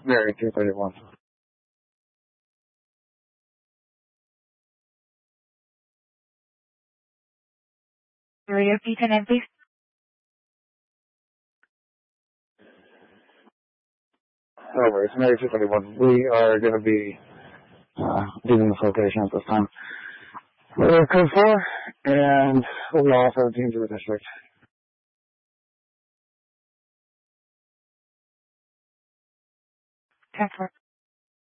Mary 231. Radio P10, please. Over, it's Mary 231. We are going to be leaving this location at this time. We're code 4, and we also have teams in the district. 10-4.